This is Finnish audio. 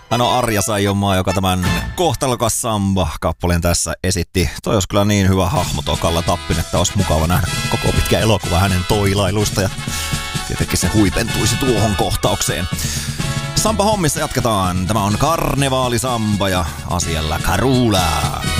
Hän on Arja Saijonmaa, joka tämän Kohtalokas Samba-kappaleen tässä esitti. Toi olisi kyllä niin hyvä hahmo tuo Kalla Tappinen, että olisi mukava nähdä koko pitkä elokuva hänen toilailuista. Ja tietenkin se huipentuisi tuohon kohtaukseen. Samba-hommissa jatketaan. Tämä on Karnevaalisamba ja asialla Karula.